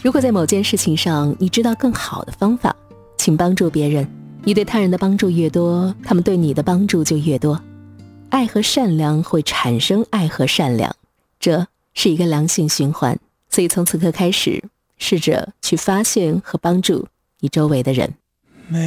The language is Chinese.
如果在某件事情上你知道更好的方法，请帮助别人。你对他人的帮助越多，他们对你的帮助就越多。爱和善良会产生爱和善良，这是一个良性循环。所以从此刻开始，试着去发现和帮助你周围的人。